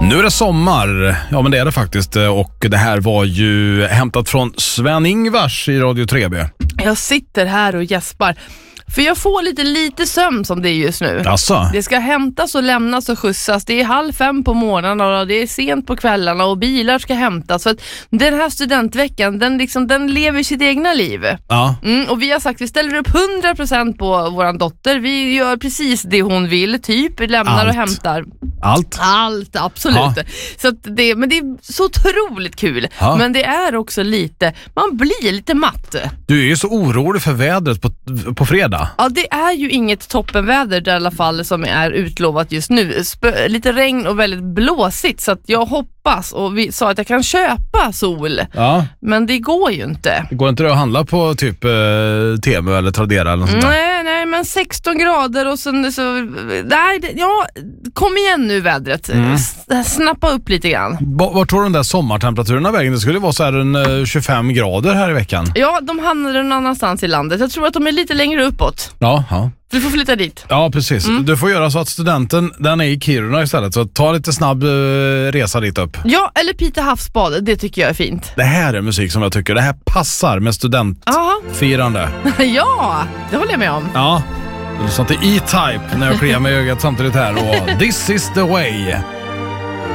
Nu är det sommar, ja men det är det faktiskt, och det här var ju hämtat från Sven-Ingvars i Radio 3B. Jag sitter här och gäspar. För jag får lite sömn som det är just nu. Asså? Det ska hämtas och lämnas och skjutsas. Det är 4:30 på morgonen och det är sent på kvällarna och bilar ska hämtas. Så att den här studentveckan, den lever sitt egna liv. Ja. Och vi har sagt, vi ställer upp 100% på våran dotter. Vi gör precis det hon vill, typ lämnar och hämtar. Allt, absolut. Ja. Så att men det är så otroligt kul. Ja. Men det är också man blir lite matt. Du är ju så orolig för vädret på fredag. Ja, det är ju inget toppenväder där, i alla fall, som är utlovat just nu. Lite regn och väldigt blåsigt, så att jag hoppas, och vi sa att jag kan köpa sol. Ja. Men det går ju inte. Det går inte att handla på typ Temu eller Tradera eller något sånt där? Nej, men 16 grader och så kom igen nu vädret. Snappa upp lite grann. Var tror den där sommartemperaturerna vägen? Det skulle vara så här en 25 grader här i veckan. Ja, de hamnar någon annanstans i landet. Jag tror att de är lite längre uppåt. Ja. Du får flytta dit. Ja, precis. Du får göra så att studenten, den är i Kiruna istället. Så ta lite snabb resa dit upp. Ja, eller Pite havsbad. Det tycker jag är fint. Det här är musik som jag tycker. Det här passar med studentfirande. Ja, det håller jag med om. Ja, det är sånt E-Type när jag kliar med ögat samtidigt här. Och This is the way.